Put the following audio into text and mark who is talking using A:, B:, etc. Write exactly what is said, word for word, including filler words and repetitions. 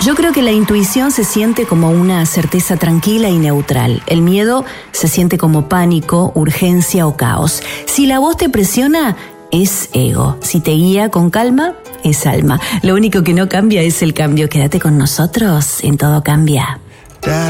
A: Yo creo que la intuición se siente como una certeza tranquila y neutral. El miedo se siente como pánico, urgencia o caos. Si la voz te presiona, es ego. Si te guía con calma, es alma. Lo único que no cambia es el cambio. Quédate con nosotros, en Todo Cambia.